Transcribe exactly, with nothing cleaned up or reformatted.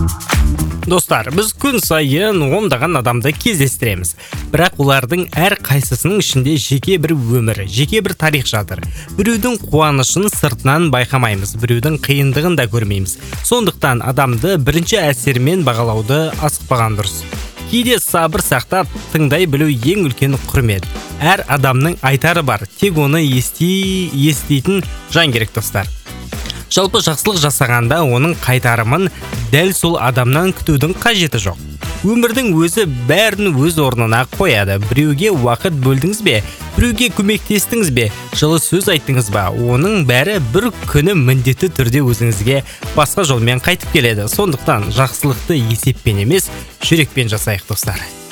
Достар, біз күн сайын ондаған адамды кездестіреміз. Бірақ олардың әр қайсысының ішінде жеке бір өмірі, жеке бір тарих жатыр. Біреудің қуанышын сыртынан байқамаймыз, біреудің қиындығын да көрмейміз. Сондықтан адамды бірінші әсермен бағалауды асықпаған дұрыс. Кейде сабыр сақтап, тыңдай білу ең үлкен құрмет. Әр адамның айтары бар, тек оны ести, еститін жан керек, достар. Жалпы жақсылық жасағанда оның қайтарымын дәл сол адамнан күтудің қажеті жоқ. Өмірдің өзі бәрін өз орнына қояды. Біреуге уақыт бөлдіңіз бе, біреуге көмектестіңіз бе, жылы сөз айттыңыз ба, оның бәрі бір күні міндетті түрде өзіңізге басқа жолмен қайтып келеді. Сондықтан жақсылықты есеппен емес, жүрекпен жасайық, достар.